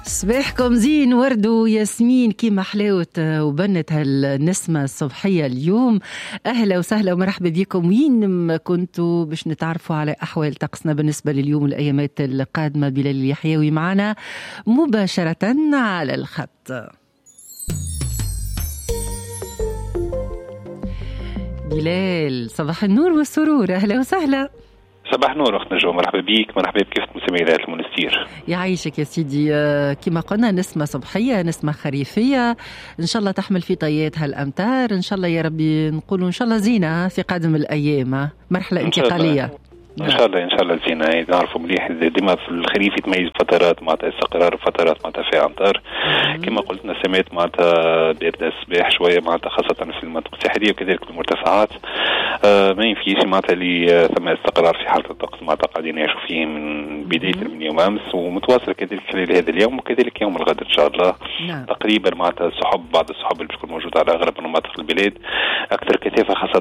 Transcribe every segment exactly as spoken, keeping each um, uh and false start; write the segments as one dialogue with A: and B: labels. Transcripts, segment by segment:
A: صباحكم زين ورد وياسمين كيما حلاوت وبنت هالنسمة الصبحية اليوم. أهلا وسهلا ومرحبا بكم وين ما كنتوا باش نتعرفوا على أحوال طقسنا بالنسبة لليوم والأيامات القادمة. بلال اليحيوي معنا مباشرة على الخط. بلال صباح النور والسرور، أهلا وسهلا.
B: صباح نور أخت نجوى، مرحبا بيك، مرحبا بكيف مستمعي المنستير.
A: يعيشك يا سيدي. كما قلنا نسمة صبحية، نسمة خريفية، إن شاء الله تحمل في طيات هالأمتار، إن شاء الله يا ربي نقولوا إن شاء الله زينة في قادم الأيام، مرحلة انتقالية
B: ان شاء الله ان شاء الله زينة. نعرفوا مليح ديما في الخريف يتميز فترات معناتها استقرار وفترات معناتها فيها امطار. كما قلت نسمات معناتها بارده الصباح شويه معناتها خاصه في المناطق الساحليه وكذلك في المرتفعات. آه ما ينفيش معناتها اللي ثم استقرار في حاله الطقس معناتها قاعدين نعيشوا فيه من بدايه من يوم امس ومتواصل كذلك خلال هذا اليوم وكذلك يوم الغد ان شاء الله. نعم. تقريبا معناتها السحب بعض السحب اللي بتكون موجوده على اغلب مناطق البلاد اكثر كثافه خاصه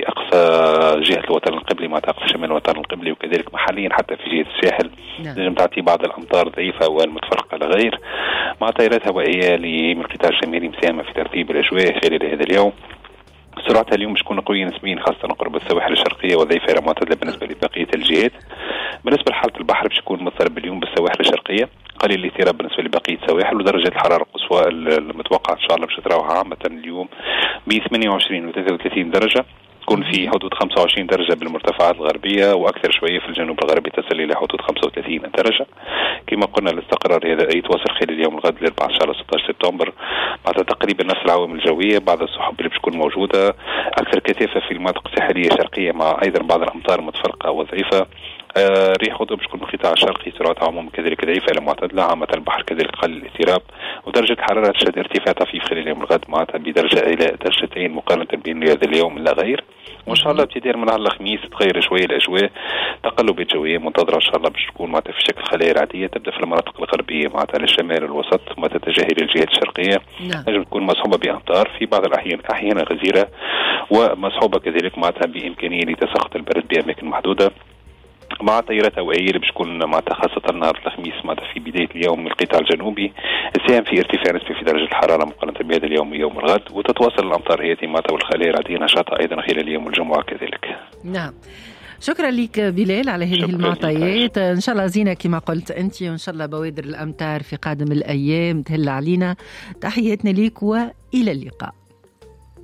B: باقصى جهه الوطن القبلي معناتها اقصى شمال الوطن القبلي وكذلك محليا حتى في جهة الساحل. نعم. تعطي بعض الأمطار ضعيفة والمتفرقة على غير مع تيارات هوائية من القطاع الشمالي مساهمة في ترتيب الأجواء خلال هذا اليوم. سرعتها اليوم مش تكون قوية نسبيا خاصة قرب السواحل الشرقية وضعيفة معتدلة بالنسبة لبقية الجهات. بالنسبة لحالة البحر باش يكون مضطرب اليوم بالسواحل الشرقية قليل الاضطراب بالنسبة لبقية السواحل ودرجة الحرارة القصوى المتوقعة إن شاء الله باش تراوح عامة اليوم ب ثمانية وعشرين و ثلاثة وثلاثين درجة، تكون في حدود خمسة وعشرين درجة بالمرتفعات الغربية وأكثر شوية في الجنوب الغربي تصل إلى حدود خمسة وثلاثين درجة. كما قلنا الاستقرار هذا يتواصل خلال اليوم الغد ل أربعة عشر ستة عشر سبتمبر بعد تقريبا نفس العوامل الجوية، بعض السحب اللي بتكون موجودة أكثر كثافة في المناطق الساحلية الشرقية مع أيضا بعض الأمطار متفرقة وضعيفة. آه ريح غدوة بتكون بالقطاع الشرقي سرعتها عموما كذلك ضعيفة إلى معتدلة، عامة البحر كذلك قليل الاضطراب ودرجة الحرارة تشهد ارتفاع طفيف خلال اليوم الغد معناتها بدرجة إلى درجتين مقارنة بين هذا اليوم لا غير. وإن شاء الله ابتداء من الخميس تغير شوية الأجواء، تقلبات جوية منتظرة إن شاء الله باش تكون معناتها في شكل خلايا عادية تبدأ في المناطق الغربية معناتها للشمال والوسط ثم تتجه إلى الجهات الشرقية. نجم تكون مصحوبة بأمطار في بعض الأحيان أحيانا غزيرة ومصحوبة كذلك معناتها بإمكانية لتساقط البرد بأماكن محدودة مع تيارات هوائية اللي بتكون معناتها خاصة نهار الخميس معناتها في بداية اليوم من القطاع الجنوبي تساهم في ارتفاع نسبي في درجة الحرارة مقارنة بهذا اليوم ويوم الغد وتتواصل الأمطار هذه معناتها والخلايا العادية نشاطها أيضا خلال اليوم والجمعة كذلك.
A: نعم. شكرا لك بلال على هذه المعطيات، ان شاء الله زينة كما قلت انت وان شاء الله بوادر الامطار في قادم الايام تهل علينا. تحياتنا لك والى اللقاء.